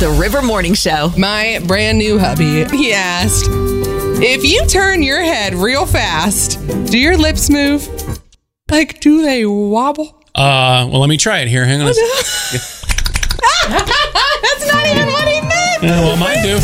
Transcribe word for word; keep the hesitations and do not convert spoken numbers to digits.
The River Morning Show. My brand new hubby, he asked, if you turn your head real fast, do your lips move? Like, do they wobble? Uh, well, let me try it here. Hang on a second. That's not even what he meant. Yeah, well, mine do.